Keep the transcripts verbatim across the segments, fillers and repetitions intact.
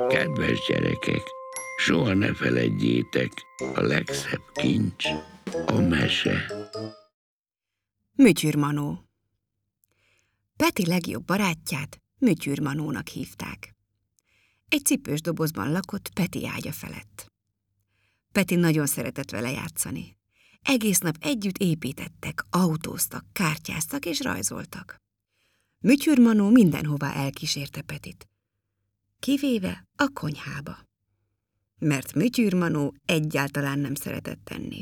Kedves gyerekek, soha ne feledjétek, a legszebb kincs a mese. Mütyür Manó. Peti legjobb barátját Mütyür Manónak hívták. Egy cipős dobozban lakott Peti ágya felett. Peti nagyon szeretett vele játszani. Egész nap együtt építettek, autóztak, kártyáztak és rajzoltak. Mütyür Manó mindenhová elkísérte Petit, kivéve a konyhába, mert Mütyür Manó egyáltalán nem szeretett tenni.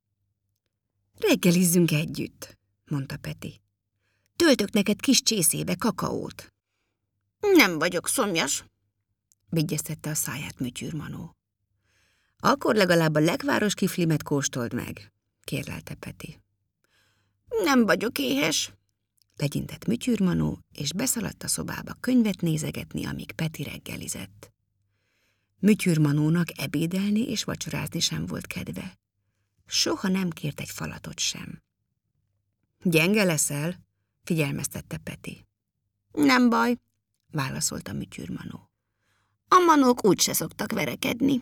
Reggelizzünk együtt, mondta Peti. Töltök neked kis csészébe kakaót. Nem vagyok szomjas, vigyeztette a száját Mütyür Manó. Akkor legalább a lekváros kiflimet kóstold meg, kérlelte Peti. Nem vagyok éhes, legyintett Mütyür Manó, és beszaladt a szobába könyvet nézegetni, amíg Peti reggelizett. Mütyür Manónak ebédelni és vacsorázni sem volt kedve. Soha nem kért egy falatot sem. Gyenge leszel? Figyelmeztette Peti. Nem baj, válaszolta Mütyür Manó. A manók úgyse szoktak verekedni.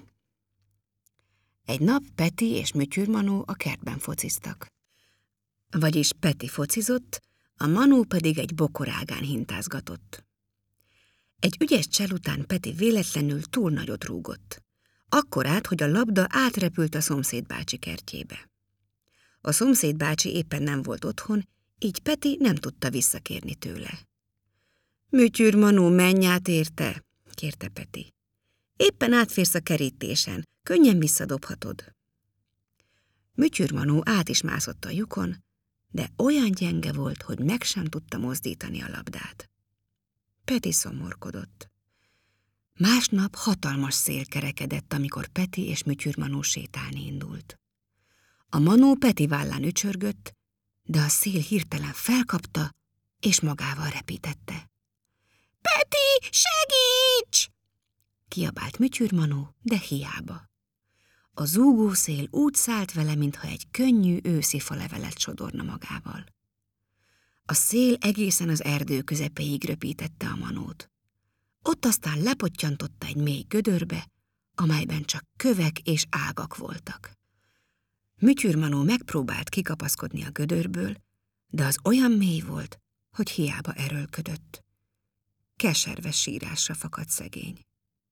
Egy nap Peti és Mütyür Manó a kertben fociztak. Vagyis Peti focizott, a Manó pedig egy bokorágán hintázgatott. Egy ügyes csel után Peti véletlenül túl nagyot rúgott. Akkorát, hogy a labda átrepült a szomszédbácsi kertjébe. A szomszédbácsi éppen nem volt otthon, így Peti nem tudta visszakérni tőle. Mütyür Manó, menj át érte, kérte Peti. Éppen átférsz a kerítésen, könnyen visszadobhatod. Mütyür Manó át is mászott a lyukon, de olyan gyenge volt, hogy meg sem tudta mozdítani a labdát. Peti szomorkodott. Másnap hatalmas szél kerekedett, amikor Peti és Mütyür Manó sétálni indult. A Manó Peti vállán ücsörgött, de a szél hirtelen felkapta, és magával repítette. Peti, segíts! Kiabált Mütyür Manó, de hiába. A zúgó szél úgy szállt vele, mintha egy könnyű őszi falevelet sodorna magával. A szél egészen az erdő közepéig röpítette a Manót. Ott aztán lepottyantotta egy mély gödörbe, amelyben csak kövek és ágak voltak. Mütyür Manó megpróbált kikapaszkodni a gödörből, de az olyan mély volt, hogy hiába erőlködött. Keserves sírásra fakadt szegény.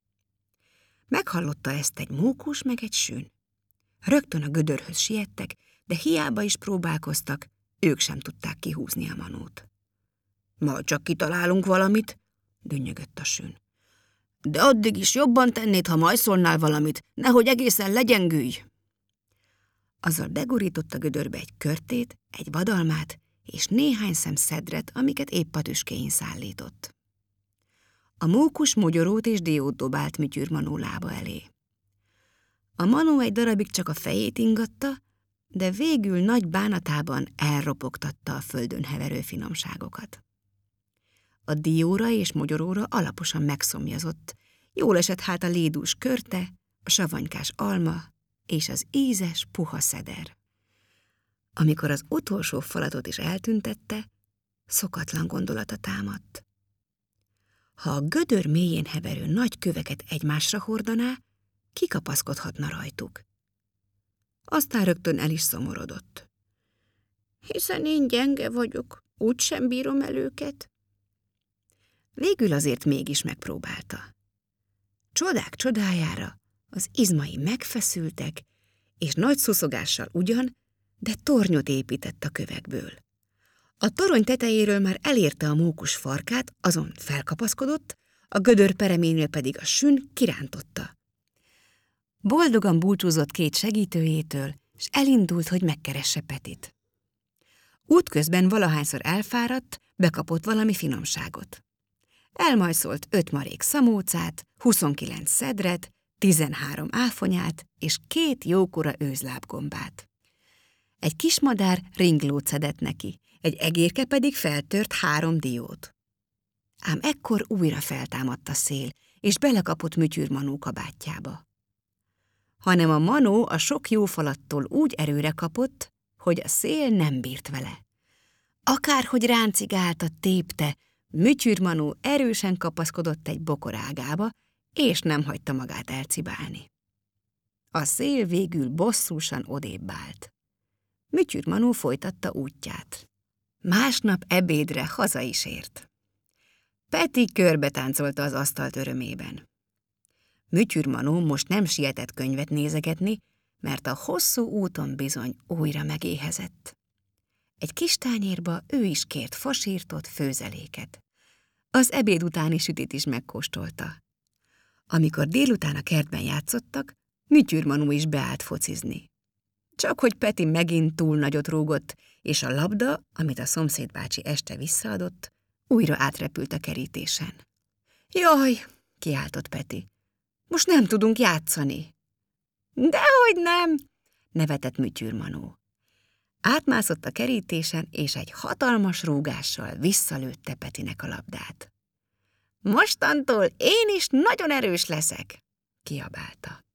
Meghallotta ezt egy mókus meg egy sün. Rögtön a gödörhöz siettek, de hiába is próbálkoztak, ők sem tudták kihúzni a Manót. Majd csak kitalálunk valamit, dünnyögött a sün. De addig is jobban tennéd, ha majszolnál valamit, nehogy egészen legyengülj. Azzal begurított a gödörbe egy körtét, egy vadalmát és néhány szem szedret, amiket épp a tüskéjén szállított. A mókus mogyorót és diót dobált Mütyür Manó lába elé. A Manó egy darabig csak a fejét ingatta, de végül nagy bánatában elropogtatta a földön heverő finomságokat. A dióra és mogyoróra alaposan megszomjazott, jól esett hát a lédús körte, a savanykás alma és az ízes, puha szeder. Amikor az utolsó falatot is eltüntette, szokatlan gondolata támadt. Ha a gödör mélyén heverő nagy köveket egymásra hordaná, kikapaszkodhatna rajtuk. Aztán rögtön el is szomorodott. Hiszen én gyenge vagyok, úgysem bírom el őket. Végül azért mégis megpróbálta. Csodák csodájára az izmai megfeszültek, és nagy szuszogással ugyan, de tornyot épített a kövekből. A torony tetejéről már elérte a mókus farkát, azon felkapaszkodott, a gödör pereménél pedig a sün kirántotta. Boldogan búcsúzott két segítőjétől, és elindult, hogy megkeresse Petit. Útközben valahányszor elfáradt, bekapott valami finomságot. Elmajszolt öt marék szamócát, huszonkilenc szedret, tizenhárom áfonyát és két jókora őzlábgombát. Egy kismadár ringlót szedett neki, egy egérke pedig feltört három diót. Ám ekkor újra feltámadt a szél, és belekapott Mütyür Manó kabátjába. Hanem a Manó a sok jó falattól úgy erőre kapott, hogy a szél nem bírt vele. Akárhogy ráncigálta, tépte, Mütyür Manó erősen kapaszkodott egy bokorágába, és nem hagyta magát elcibálni. A szél végül bosszúsan odébb állt. Mütyür Manó folytatta útját. Másnap ebédre haza is ért. Peti körbetáncolta az asztalt örömében. Mütyür Manó most nem sietett könyvet nézegetni, mert a hosszú úton bizony újra megéhezett. Egy kis tányérba ő is kért fasírtot, főzeléket. Az ebéd utáni sütit is megkóstolta. Amikor délután a kertben játszottak, Mütyür Manó is beállt focizni. Csak hogy Peti megint túl nagyot rúgott, és a labda, amit a szomszédbácsi este visszaadott, újra átrepült a kerítésen. Jaj, kiáltott Peti, most nem tudunk játszani. Dehogy nem, nevetett Mütyür Manó. Átmászott a kerítésen, és egy hatalmas rúgással visszalőtte Petinek a labdát. Mostantól én is nagyon erős leszek, kiabálta.